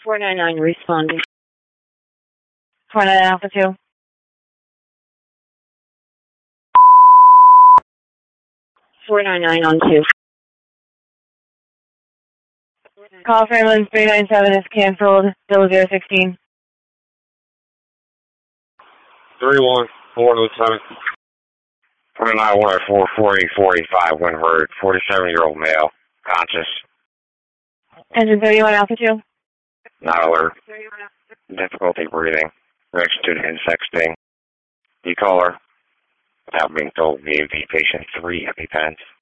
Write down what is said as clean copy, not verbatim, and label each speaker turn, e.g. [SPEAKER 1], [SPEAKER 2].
[SPEAKER 1] 499 responding. 499 Alpha 2. 499 on 2. Call for ambulance 397 is canceled. 0016.
[SPEAKER 2] 31407. 491044845 Windward, 47-year-old male, conscious.
[SPEAKER 1] Engine 31 Alpha 2.
[SPEAKER 2] Not alert. Difficulty breathing. Registered and sexting. You call her without being told VAV patient 3 EpiPens.